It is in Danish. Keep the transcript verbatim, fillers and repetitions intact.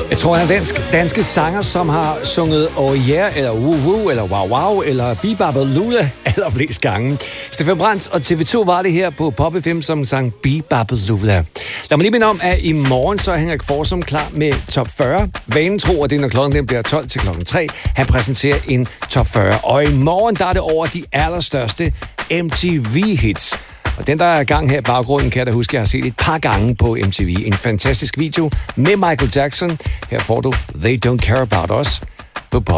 Jeg tror, han er dansk, danske sanger, som har sunget Oh Yeah, eller Woo Woo, eller Wow Wow, eller Bebabelula allerflest gange. Stefan Brands og T V to var det her på Pop F M, som sang Bebabelula. Lad mig lige minde om, at i morgen så er Henrik Forsum klar med top fyrre. Vanen tror, at det når klokken den bliver tolv til klokken tre. Han præsenterer en top fyrre. Og i morgen der er det over de allerstørste M T V-hits. Og den, der er i gang her i baggrunden, kan jeg da huske, at jeg har set et par gange på M T V. En fantastisk video med Michael Jackson. Her får du They Don't Care About Us på Pop.